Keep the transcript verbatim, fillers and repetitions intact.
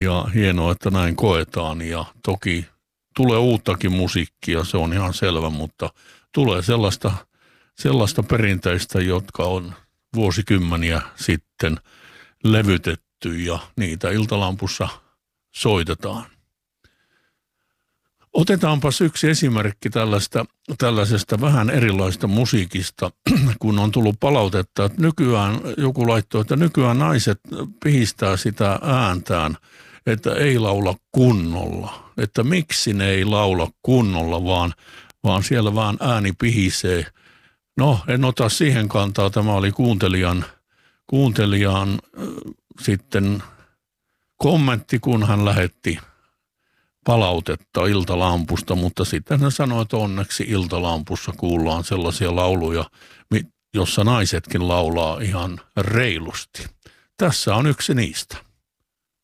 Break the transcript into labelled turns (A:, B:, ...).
A: Ja hienoa, että näin koetaan ja toki tulee uuttakin musiikkia, se on ihan selvä, mutta tulee sellaista, sellaista perinteistä, jotka on vuosikymmeniä sitten levytetty ja niitä Iltalampussa soitetaan. Otetaanpas yksi esimerkki tällaista, tällaisesta vähän erilaista musiikista, kun on tullut palautetta, että nykyään joku laittoi, että nykyään naiset pihistää sitä ääntään, että ei laula kunnolla. Että miksi ne ei laula kunnolla, vaan, vaan siellä vaan ääni pihisee. No, en ota siihen kantaa. Tämä oli kuuntelijan, kuuntelijan äh, sitten kommentti, kun hän lähetti palautetta Iltalampusta, mutta sitten hän sanoi, että onneksi Iltalampussa kuullaan sellaisia lauluja, jossa naisetkin laulaa ihan reilusti. Tässä on yksi niistä.